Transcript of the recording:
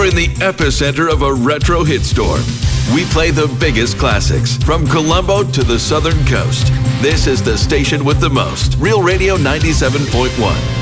You're in the epicenter of a retro hit storm. We play the biggest classics from Colombo to the Southern Coast. This is the station with the most. Real Radio 97.1.